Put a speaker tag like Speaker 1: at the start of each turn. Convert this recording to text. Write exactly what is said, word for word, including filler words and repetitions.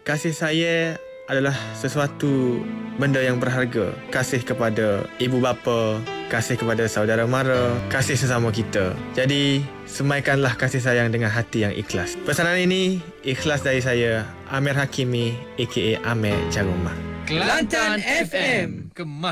Speaker 1: kasih saya adalah sesuatu benda yang berharga. Kasih kepada ibu bapa, kasih kepada saudara mara, kasih sesama kita. Jadi, semaikanlah kasih sayang dengan hati yang ikhlas. Pesanan ini ikhlas dari saya, Amir Hakimi aka Amir Jarumah.
Speaker 2: Kelantan F M.